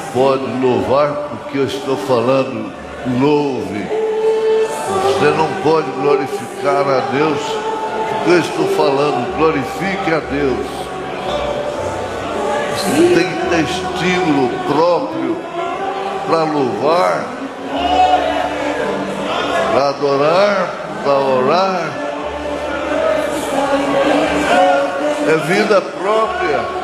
pode louvar porque eu estou falando louve. Você não pode glorificar a Deus porque eu estou falando glorifique a Deus. Você tem que ter estímulo próprio para louvar, para adorar, para orar. É vida própria.